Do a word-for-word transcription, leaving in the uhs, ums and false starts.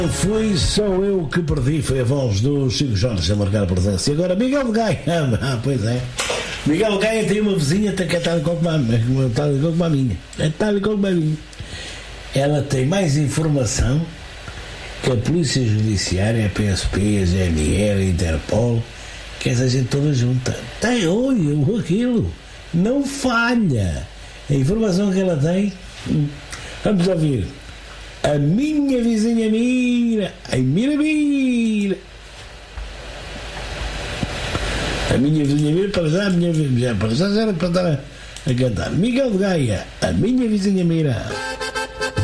Fui só eu que perdi, foi a voz do Chico Jorge a marcar a presença. E agora Miguel de Gaia, ah, pois é. Miguel de Gaia tem uma vizinha que é tal e qual como a minha. É tal e qual como a minha. Ela tem mais informação que a Polícia Judiciária, a P S P, a G N R, a Interpol, que essa gente toda junta. Tem olho, aquilo. Não falha. A informação que ela tem. Vamos ouvir. A minha vizinha mira, ai mira, mira. A minha vizinha mira, para já, a minha vizinha, para já era para estar a, a cantar. Miguel de Gaia, a minha vizinha mira.